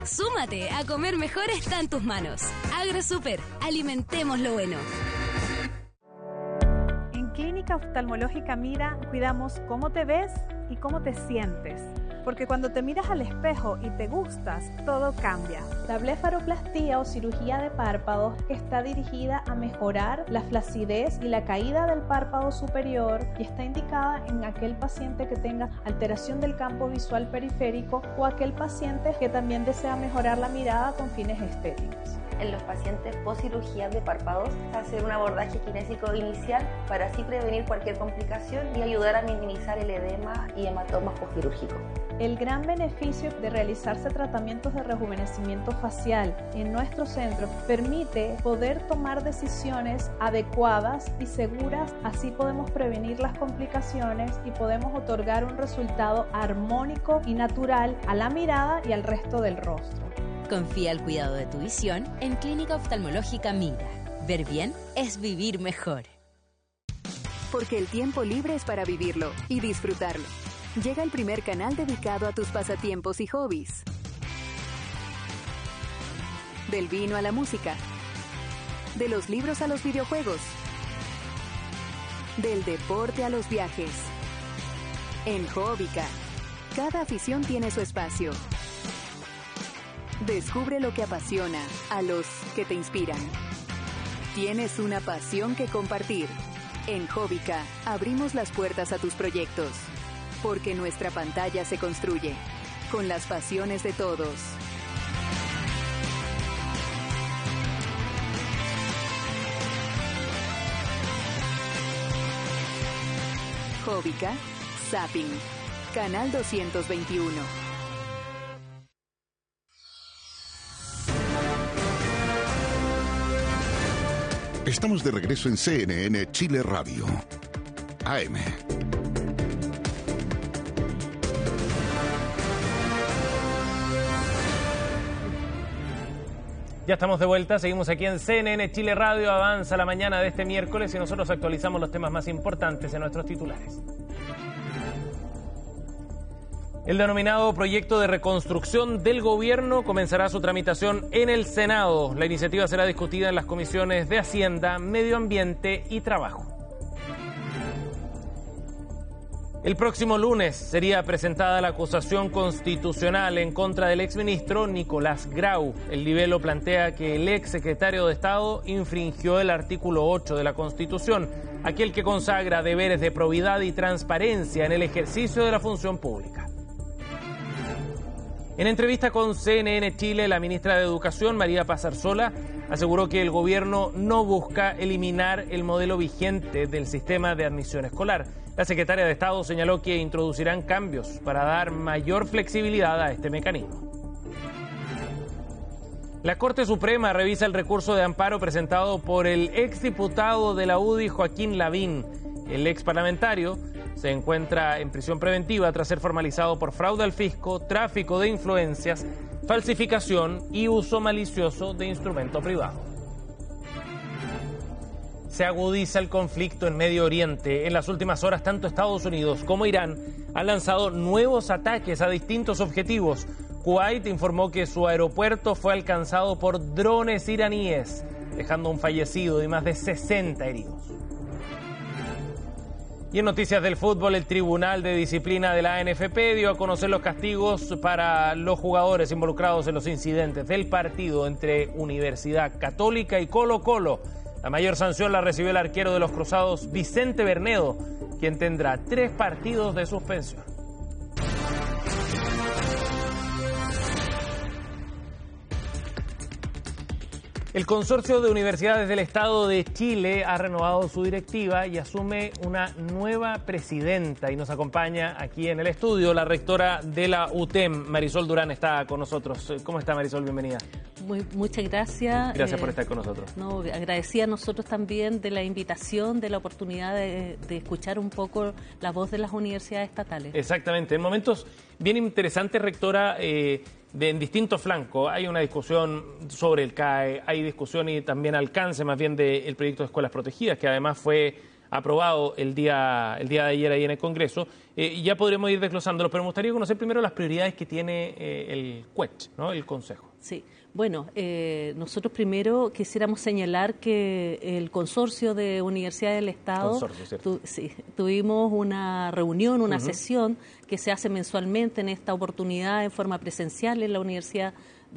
Súmate a comer mejor, está en tus manos. AgroSuper, alimentemos lo bueno. En Clínica Oftalmológica Mira cuidamos cómo te ves y cómo te sientes. Porque cuando te miras al espejo y te gustas, todo cambia. La blefaroplastía o cirugía de párpados está dirigida a mejorar la flacidez y la caída del párpado superior y está indicada en aquel paciente que tenga alteración del campo visual periférico o aquel paciente que también desea mejorar la mirada con fines estéticos. En los pacientes post cirugía de párpados, hacer un abordaje kinésico inicial para así prevenir cualquier complicación y ayudar a minimizar el edema y hematomas postquirúrgicos. El gran beneficio de realizarse tratamientos de rejuvenecimiento facial en nuestro centro permite poder tomar decisiones adecuadas y seguras, así podemos prevenir las complicaciones y podemos otorgar un resultado armónico y natural a la mirada y al resto del rostro. Confía el cuidado de tu visión en Clínica Oftalmológica Mira. Ver bien es vivir mejor. Porque el tiempo libre es para vivirlo y disfrutarlo. Llega el primer canal dedicado a tus pasatiempos y hobbies. Del vino a la música. De los libros a los videojuegos. Del deporte a los viajes. En Hobbica, cada afición tiene su espacio. Descubre lo que apasiona a los que te inspiran. Tienes una pasión que compartir. En Hobbica abrimos las puertas a tus proyectos. Porque nuestra pantalla se construye con las pasiones de todos. Hobbica, Zapping, Canal 221. Estamos de regreso en CNN Chile Radio. AM. Ya estamos de vuelta, seguimos aquí en CNN Chile Radio, avanza la mañana de este miércoles y nosotros actualizamos los temas más importantes en nuestros titulares. El denominado proyecto de reconstrucción del gobierno comenzará su tramitación en el Senado. La iniciativa será discutida en las comisiones de Hacienda, Medio Ambiente y Trabajo. El próximo lunes sería presentada la acusación constitucional en contra del exministro Nicolás Grau. El libelo plantea que el exsecretario de Estado infringió el artículo 8 de la Constitución, aquel que consagra deberes de probidad y transparencia en el ejercicio de la función pública. En entrevista con CNN Chile, la ministra de Educación, María Paz Arzola, aseguró que el gobierno no busca eliminar el modelo vigente del sistema de admisión escolar. La secretaria de Estado señaló que introducirán cambios para dar mayor flexibilidad a este mecanismo. La Corte Suprema revisa el recurso de amparo presentado por el exdiputado de la UDI, Joaquín Lavín. El exparlamentario se encuentra en prisión preventiva tras ser formalizado por fraude al fisco, tráfico de influencias, falsificación y uso malicioso de instrumento privado. Se agudiza el conflicto en Medio Oriente. En las últimas horas, tanto Estados Unidos como Irán han lanzado nuevos ataques a distintos objetivos. Kuwait informó que su aeropuerto fue alcanzado por drones iraníes, dejando un fallecido y más de 60 heridos. Y en noticias del fútbol, el Tribunal de Disciplina de la ANFP dio a conocer los castigos para los jugadores involucrados en los incidentes del partido entre Universidad Católica y Colo-Colo. La mayor sanción la recibió el arquero de los Cruzados, Vicente Bernedo, quien tendrá 3 partidos de suspensión. El Consorcio de Universidades del Estado de Chile ha renovado su directiva y asume una nueva presidenta. Y nos acompaña aquí en el estudio la rectora de la UTEM, Marisol Durán, está con nosotros. ¿Cómo está, Marisol? Bienvenida. Muchas gracias. Gracias por estar con nosotros. Agradecida a nosotros también de la invitación, de la oportunidad de escuchar un poco la voz de las universidades estatales. Exactamente. En momentos bien interesantes, rectora, en distintos flancos. Hay una discusión sobre el CAE, hay discusión y también alcance más bien del proyecto de escuelas protegidas, que además fue aprobado el día de ayer ahí en el Congreso. Ya podremos ir desglosándolo, pero me gustaría conocer primero las prioridades que tiene el CUECH, ¿no? El Consejo. Sí. Bueno, nosotros primero quisiéramos señalar que el Consorcio de Universidades del Estado, tuvimos una reunión, una sesión que se hace mensualmente en esta oportunidad en forma presencial en la Universidad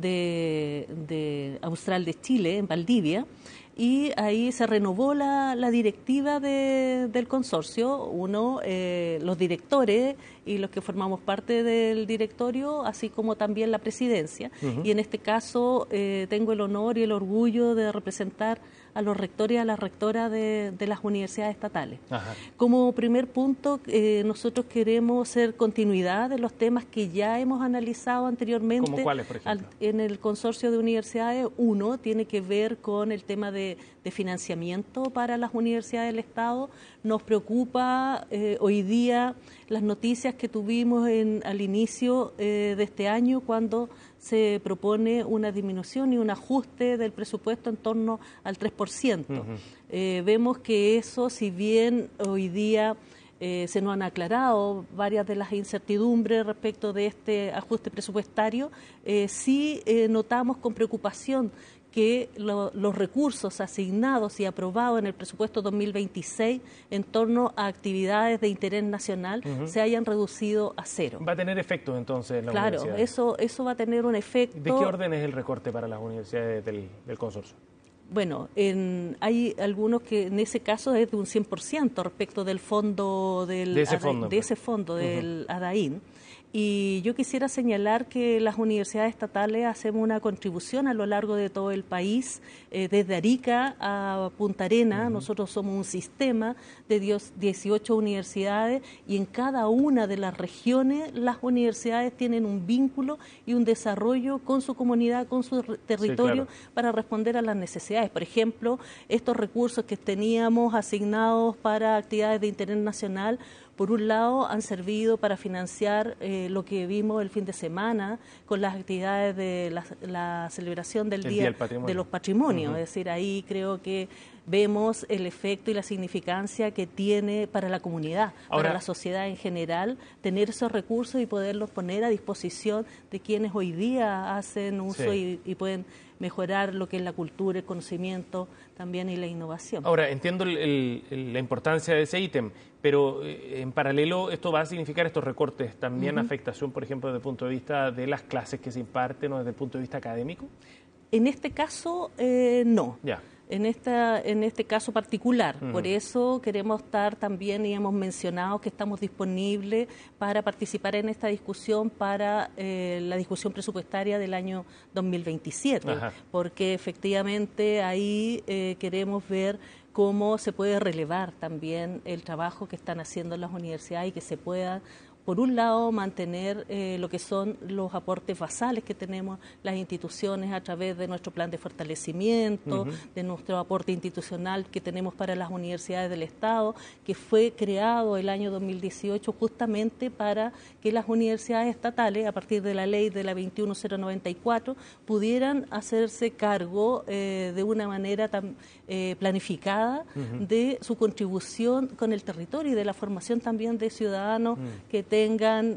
de Austral de Chile, en Valdivia, y ahí se renovó la directiva del consorcio, los directores y los que formamos parte del directorio, así como también la presidencia. Y en este caso tengo el honor y el orgullo de representar a los rectores y a las rectoras de las universidades estatales. Ajá. Como primer punto, nosotros queremos hacer continuidad de los temas que ya hemos analizado anteriormente. ¿Cómo cuáles, por ejemplo? En el consorcio de universidades, uno tiene que ver con el tema de financiamiento para las universidades del Estado. Nos preocupa hoy día las noticias que tuvimos al inicio de este año, cuando se propone una disminución y un ajuste del presupuesto en torno al 3%. Vemos que eso, si bien hoy día se nos han aclarado varias de las incertidumbres respecto de este ajuste presupuestario, sí notamos con preocupación que los recursos asignados y aprobados en el presupuesto 2026 en torno a actividades de interés nacional se hayan reducido a cero. ¿Va a tener efectos entonces en la universidad? Claro, eso va a tener un efecto. ¿De qué orden es el recorte para las universidades del consorcio? Bueno, hay algunos que en ese caso es de un 100% respecto del fondo del ADAIN. Y yo quisiera señalar que las universidades estatales hacemos una contribución a lo largo de todo el país, desde Arica a Punta Arenas. Nosotros somos un sistema de 18 universidades, y en cada una de las regiones las universidades tienen un vínculo y un desarrollo con su comunidad, con su territorio, para responder a las necesidades. Por ejemplo, estos recursos que teníamos asignados para actividades de interés nacional, por un lado, han servido para financiar lo que vimos el fin de semana con las actividades de la celebración del Día de los Patrimonios. Es decir, ahí creo que vemos el efecto y la significancia que tiene para la comunidad, para la sociedad en general, tener esos recursos y poderlos poner a disposición de quienes hoy día hacen uso y pueden mejorar lo que es la cultura, el conocimiento también y la innovación. Ahora, entiendo la importancia de ese ítem, pero en paralelo esto va a significar estos recortes, también afectación, por ejemplo, desde el punto de vista de las clases que se imparten o desde el punto de vista académico. En este caso, no. Ya. En este caso particular. Por eso queremos estar también, y hemos mencionado que estamos disponibles para participar en esta discusión para la discusión presupuestaria del año 2027, porque efectivamente ahí queremos ver cómo se puede relevar también el trabajo que están haciendo las universidades y que se pueda, por un lado, mantener lo que son los aportes basales que tenemos las instituciones a través de nuestro plan de fortalecimiento, de nuestro aporte institucional que tenemos para las universidades del Estado, que fue creado el año 2018 justamente para que las universidades estatales, a partir de la ley de la 21094, pudieran hacerse cargo de una manera tan planificada de su contribución con el territorio y de la formación también de ciudadanos que tengan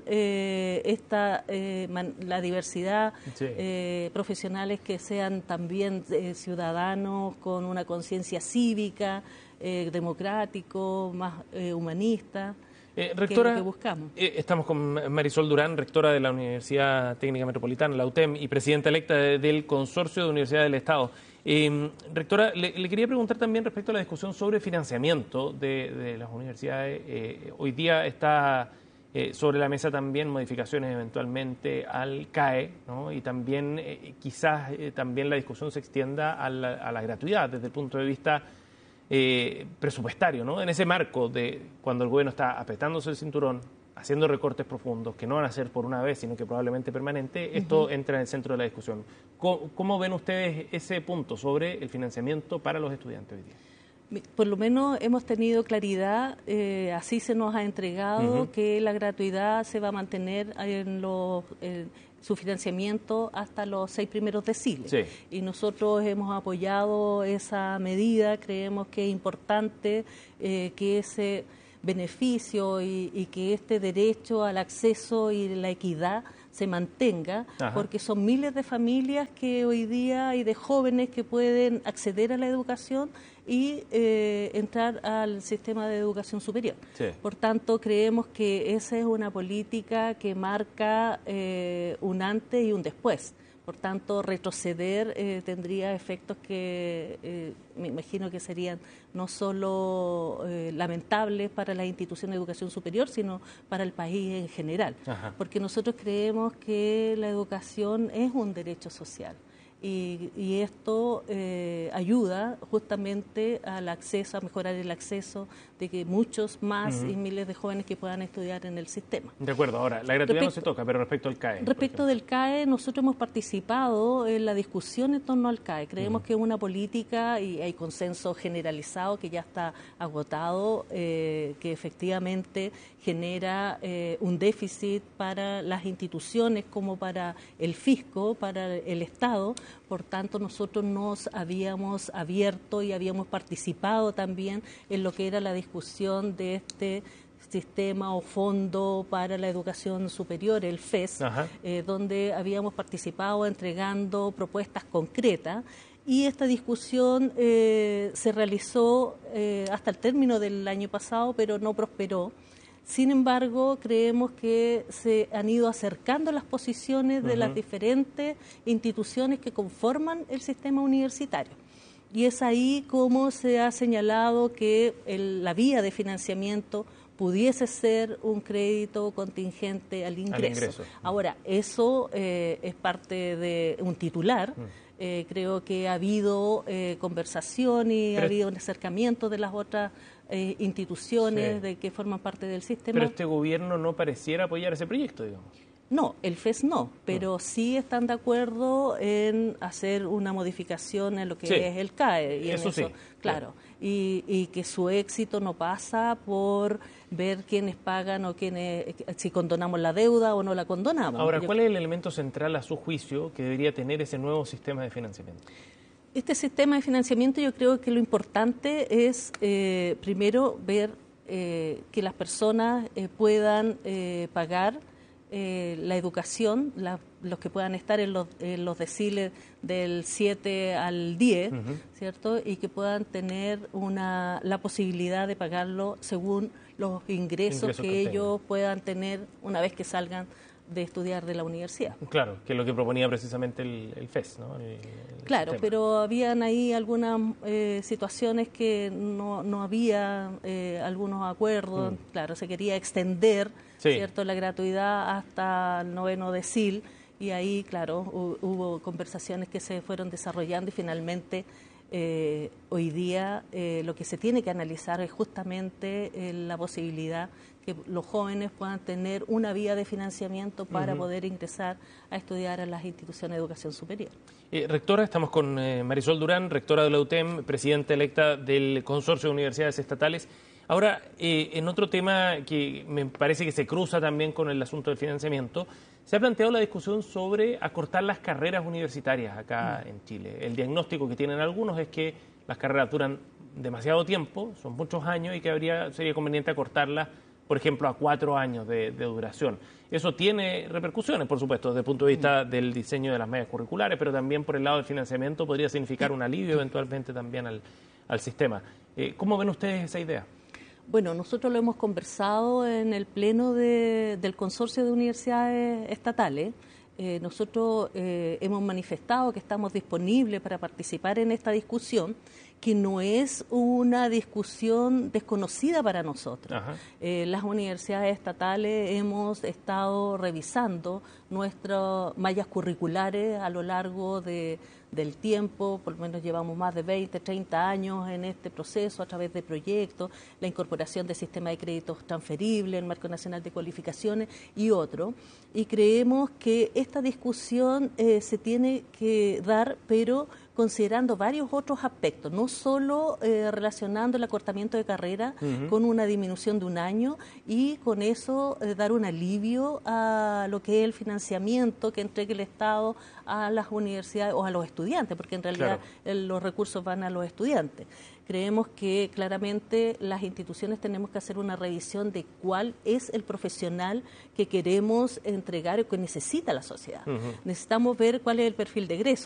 la diversidad, profesionales que sean también ciudadanos con una conciencia cívica, democrático, más humanista. Rectora, que buscamos. Estamos con Marisol Durán, rectora de la Universidad Técnica Metropolitana, la UTEM, y presidenta electa del Consorcio de Universidades del Estado. Rectora, le quería preguntar también respecto a la discusión sobre financiamiento de las universidades. Hoy día está sobre la mesa también modificaciones eventualmente al CAE, ¿no? Y también quizás también la discusión se extienda a la gratuidad desde el punto de vista presupuestario, ¿no? En ese marco de cuando el gobierno está apretándose el cinturón, haciendo recortes profundos que no van a ser por una vez, sino que probablemente permanente, esto entra en el centro de la discusión. ¿Cómo ven ustedes ese punto sobre el financiamiento para los estudiantes hoy día? Por lo menos hemos tenido claridad, así se nos ha entregado que la gratuidad se va a mantener en su financiamiento hasta los 6 primeros deciles. Sí. Y nosotros hemos apoyado esa medida, creemos que es importante que ese beneficio y que este derecho al acceso y la equidad se mantenga, Ajá. porque son miles de familias que hoy día y de jóvenes que pueden acceder a la educación y entrar al sistema de educación superior. Sí. Por tanto, creemos que esa es una política que marca un antes y un después. Por tanto, retroceder tendría efectos que me imagino que serían no solo lamentables para las instituciones de educación superior, sino para el país en general. Ajá. Porque nosotros creemos que la educación es un derecho social. Y esto ayuda justamente al acceso, a mejorar el acceso de que muchos más y miles de jóvenes que puedan estudiar en el sistema. De acuerdo, ahora, la gratuidad no se toca, pero respecto al CAE. Respecto del CAE, nosotros hemos participado en la discusión en torno al CAE. Creemos que es una política y hay consenso generalizado que ya está agotado, que efectivamente genera un déficit para las instituciones como para el fisco, para el Estado. Por tanto, nosotros nos habíamos abierto y habíamos participado también en lo que era la discusión de este sistema o fondo para la educación superior, el FES, donde habíamos participado entregando propuestas concretas. Y esta discusión se realizó hasta el término del año pasado, pero no prosperó. Sin embargo, creemos que se han ido acercando las posiciones de las diferentes instituciones que conforman el sistema universitario. Y es ahí como se ha señalado que la vía de financiamiento pudiese ser un crédito contingente al ingreso. Ahora, eso es parte de un titular. Creo que ha habido conversación y ha habido un acercamiento de las otras instituciones de que forman parte del sistema. Pero este gobierno no pareciera apoyar ese proyecto, digamos. No, el FES no, pero sí están de acuerdo en hacer una modificación en lo que es el CAE. Y eso sí. Claro, y que su éxito no pasa por ver quiénes pagan o si condonamos la deuda o no la condonamos. Ahora, ¿cuál es el elemento central a su juicio que debería tener ese nuevo sistema de financiamiento? Este sistema de financiamiento, yo creo que lo importante es primero ver que las personas puedan pagar la educación, los que puedan estar en los deciles del 7 al 10, ¿cierto? Y que puedan tener la posibilidad de pagarlo según los ingresos que ellos puedan tener una vez que salgan de estudiar de la universidad. Claro, que es lo que proponía precisamente el FES, ¿no? Claro, sistema. Pero habían ahí algunas situaciones que no había algunos acuerdos. Claro, se quería extender, ¿cierto?, la gratuidad hasta el 9º decil, y ahí, claro, hubo conversaciones que se fueron desarrollando y finalmente hoy día lo que se tiene que analizar es justamente la posibilidad que los jóvenes puedan tener una vía de financiamiento para poder ingresar a estudiar a las instituciones de educación superior. Rectora, estamos con Marisol Durán, rectora de la UTEM, presidenta electa del Consorcio de Universidades Estatales. Ahora, en otro tema que me parece que se cruza también con el asunto del financiamiento, se ha planteado la discusión sobre acortar las carreras universitarias acá en Chile. El diagnóstico que tienen algunos es que las carreras duran demasiado tiempo, son muchos años, y que sería conveniente acortarlas, por ejemplo, a 4 años de duración. Eso tiene repercusiones, por supuesto, desde el punto de vista del diseño de las medias curriculares, pero también por el lado del financiamiento podría significar un alivio eventualmente también al sistema. ¿Cómo ven ustedes esa idea? Bueno, nosotros lo hemos conversado en el pleno del Consorcio de Universidades Estatales. Nosotros hemos manifestado que estamos disponibles para participar en esta discusión, que no es una discusión desconocida para nosotros. Las universidades estatales hemos estado revisando nuestras mallas curriculares a lo largo del tiempo, por lo menos llevamos más de 20, 30 años en este proceso a través de proyectos, la incorporación del sistema de créditos transferibles, el Marco Nacional de Cualificaciones y otro. Y creemos que esta discusión se tiene que dar, pero considerando varios otros aspectos, no solo relacionando el acortamiento de carrera con una disminución de un año y con eso dar un alivio a lo que es el financiamiento que entregue el Estado a las universidades o a los estudiantes, porque en realidad los recursos van a los estudiantes. Creemos que claramente las instituciones tenemos que hacer una revisión de cuál es el profesional que queremos entregar o que necesita la sociedad. Necesitamos ver cuál es el perfil de egreso.